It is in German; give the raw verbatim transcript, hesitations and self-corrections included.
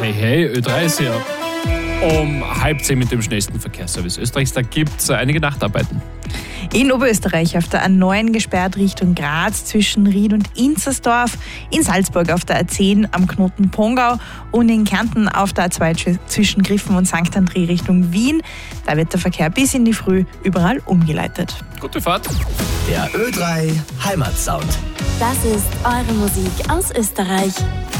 Hey, hey, Ö drei ist ja um halb zehn mit dem schnellsten Verkehrsservice Österreichs. Da gibt es einige Nachtarbeiten. In Oberösterreich auf der A neun gesperrt Richtung Graz zwischen Ried und Inzersdorf, in Salzburg auf der A zehn am Knoten Pongau und in Kärnten auf der A zwei zwischen Griffen und Sankt André Richtung Wien. Da wird der Verkehr bis in die Früh überall umgeleitet. Gute Fahrt. Der Ö drei Heimatsound. Das ist eure Musik aus Österreich.